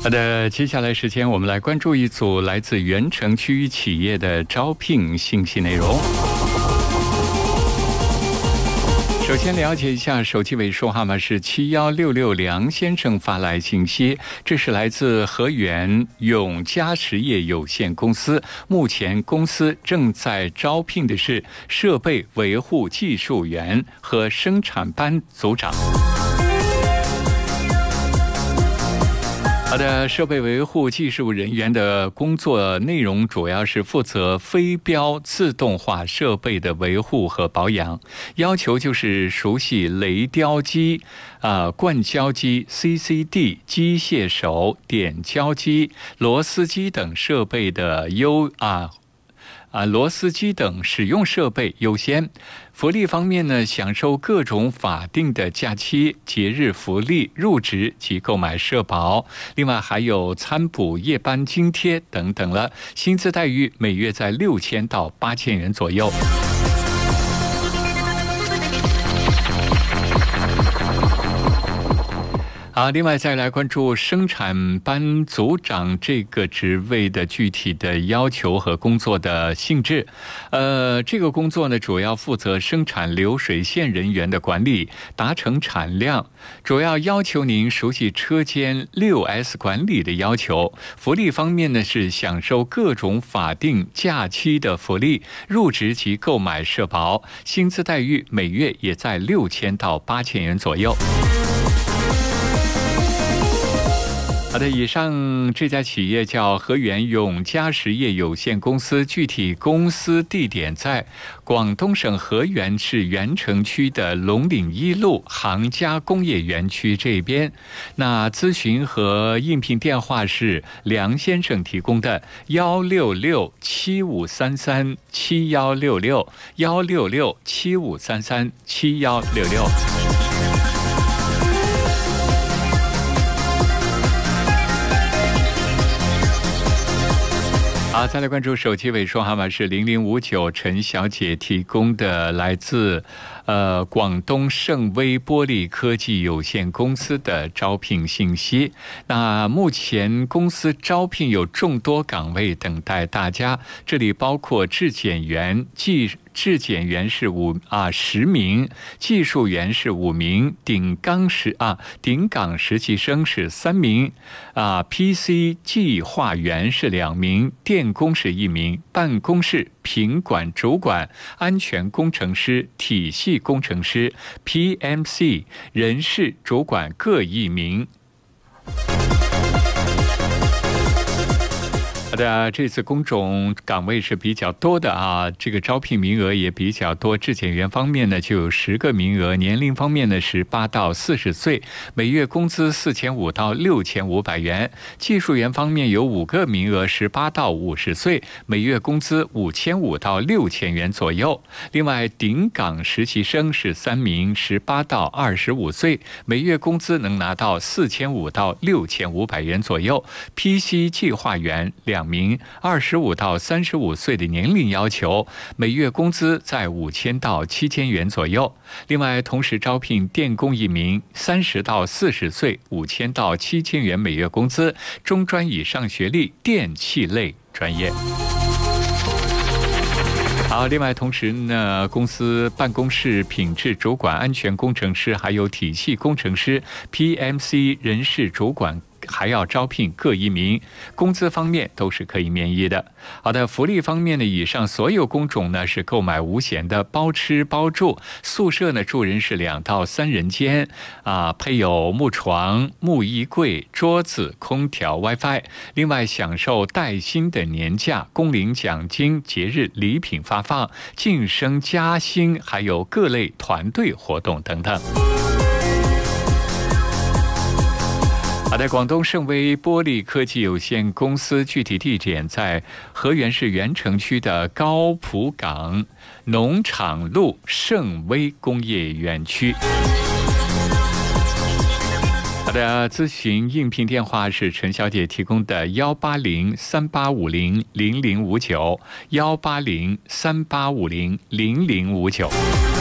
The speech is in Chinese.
好的，接下来时间我们来关注一组来自原城区企业的招聘信息内容。首先了解一下手机尾数号码是7166梁先生发来信息，这是来自和源永嘉实业有限公司，目前公司正在招聘的是设备维护技术员和生产班组长。好的，设备维护技术人员的工作内容主要是负责飞镖自动化设备的维护和保养，要求就是熟悉雷雕机、灌胶机、CCD、机械手、点胶机、螺丝机等设备的螺丝机等使用设备优先。福利方面呢，享受各种法定的假期、节日福利、入职及购买社保，另外还有餐补、夜班津贴等等了。薪资待遇每月在6000到8000元左右。好，另外再来关注生产班组长这个职位的具体的要求和工作的性质。这个工作呢，主要负责生产流水线人员的管理，达成产量。主要要求您熟悉车间6S 管理的要求。福利方面呢，是享受各种法定假期的福利，入职及购买社保，薪资待遇每月也在6000到8000元左右。好的，以上这家企业叫和源永嘉实业有限公司，具体公司地点在广东省和源市原城区的龙岭1路杭嘉工业园区这边。那咨询和应聘电话是梁先生提供的16675337166，16675337166。好，再来关注手机尾数号码是0059，陈小姐提供的来自广东盛威玻璃科技有限公司的招聘信息。那目前公司招聘有众多岗位等待大家，这里包括质检员、质检员是10名，技术员是5名，顶岗实习生是3名，PC 计划员是2名，电工是1名，办公室品管主管、安全工程师、体系工程师、PMC 人事主管各1名。好的，这次工种岗位是比较多的这个招聘名额也比较多。质检员方面呢，就有10个名额，年龄方面呢18到40岁，每月工资4500到6500元。技术员方面有5个名额，18到50岁，每月工资5500到6000元左右。另外，顶岗实习生是3名，18到25岁，每月工资能拿到4500到6500元左右。PC 计划员2名，25到35岁的年龄要求，每月工资在5000到7000元左右。另外，同时招聘电工1名，30到40岁，5000到7000元每月工资，中专以上学历，电气类专业。好，另外同时呢，公司办公室品质主管、安全工程师，还有体系工程师、PMC 人事主管还要招聘各1名，工资方面都是可以免疫的。好的，福利方面呢，以上所有工种呢是购买无险的，包吃包住，宿舍呢住人是2到3人间配有木床、木衣柜、桌子、空调、WiFi， 另外享受带薪的年假、工龄奖金、节日礼品发放、晋升加薪，还有各类团队活动等等。好的，广东盛威玻璃科技有限公司具体地点在和源市原城区的高浦港农场路盛威工业园区。好的，咨询应聘电话是陈小姐提供的18038500059，18038500059。